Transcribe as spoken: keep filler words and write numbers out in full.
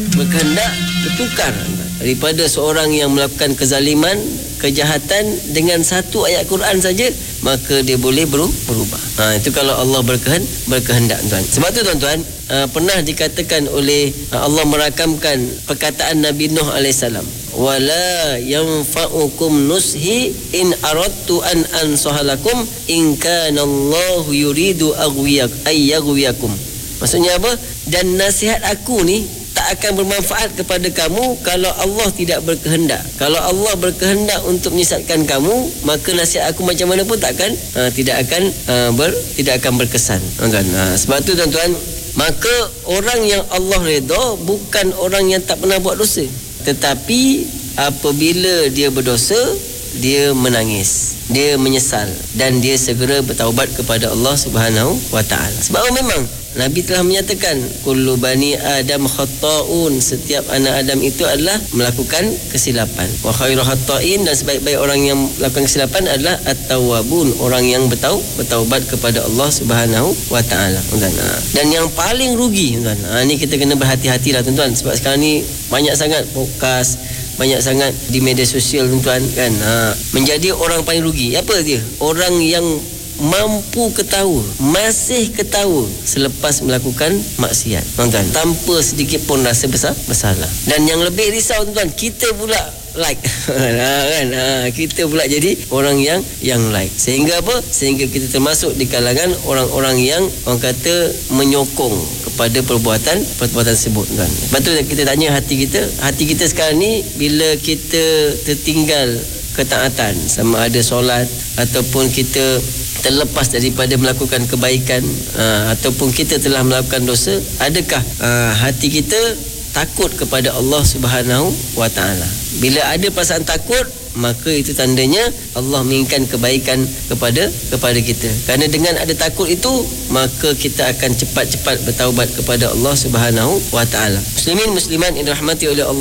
berkehendak bertukar daripada seorang yang melakukan kezaliman, kejahatan dengan satu ayat Quran saja, maka dia boleh berubah. Ha, itu kalau Allah berkehen, berkehendak, tuan. Sebab tu tuan-tuan, uh, pernah dikatakan oleh uh, Allah merakamkan perkataan Nabi Nuh alaihissalam, wala yanfa'ukum nushi in aradtu an ansahalakum in kana Allah yuridu aghwiyak ayyaghwiyakum. Maksudnya apa? Dan nasihat aku ni tak akan bermanfaat kepada kamu kalau Allah tidak berkehendak. Kalau Allah berkehendak untuk menyesatkan kamu, maka nasihat aku macam mana pun takkan uh, tidak akan uh, ber tidak akan berkesan. Tuan-tuan. Uh, sebab tu tuan-tuan, maka orang yang Allah redha bukan orang yang tak pernah buat dosa, tetapi apabila dia berdosa, dia menangis, dia menyesal dan dia segera bertaubat kepada Allah Subhanahu wa taala. Sebab memang Nabi telah menyatakan kullu bani Adam khata'un, setiap anak Adam itu adalah melakukan kesilapan. Wa khairu khata'in, dan sebaik-baik orang yang melakukan kesilapan adalah at-tawwabun, orang yang bertau bertaubat kepada Allah Subhanahu wa taala. Dan yang paling rugi, tuan, ha, ni kita kena berhati-hatilah tuan-tuan, sebab sekarang ni banyak sangat podcast, banyak sangat di media sosial tuan-tuan kan. Ha, menjadi orang paling rugi. Apa dia? Orang yang mampu ketawa, masih ketawa selepas melakukan maksiat, tuan-tuan, tanpa sedikit pun rasa besar bersalah. Dan yang lebih risau tuan-tuan, kita pula like ha, kan, ha, kita pula jadi orang yang yang like, sehingga apa? Sehingga kita termasuk di kalangan orang-orang yang orang kata menyokong kepada perbuatan perbuatan tersebut, tuan. Lepas tu kita tanya hati kita, hati kita sekarang ni bila kita tertinggal ketaatan, sama ada solat ataupun kita terlepas daripada melakukan kebaikan, aa, ataupun kita telah melakukan dosa, adakah aa, hati kita takut kepada Allah Subhanahu wa taala? Bila ada perasaan takut, maka itu tandanya Allah menginginkan kebaikan kepada kepada kita. Kerana dengan ada takut itu, maka kita akan cepat-cepat bertaubat kepada Allah Subhanahu wa taala. Muslimin muslimat yang dirahmati oleh Allah